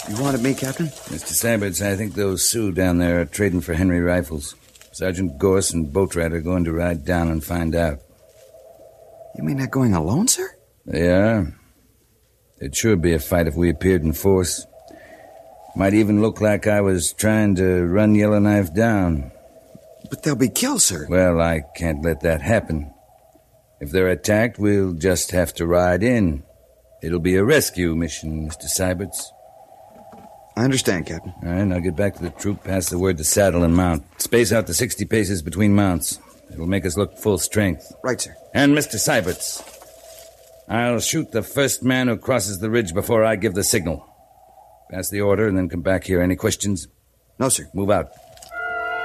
You wanted me, Captain? Mr. Syberts, I think those Sioux down there are trading for Henry rifles. Sergeant Gorse and Boatwright are going to ride down and find out. You mean they're going alone, sir? They are. It'd sure be a fight if we appeared in force. Might even look like I was trying to run Yellowknife down. But they'll be killed, sir. Well, I can't let that happen. If they're attacked, we'll just have to ride in. It'll be a rescue mission, Mr. Syberts. I understand, Captain. All right, now get back to the troop, pass the word to saddle and mount. Space out to 60 paces between mounts. It'll make us look full strength. Right, sir. And Mr. Syberts, I'll shoot the first man who crosses the ridge before I give the signal. Pass the order and then come back here. Any questions? No, sir. Move out.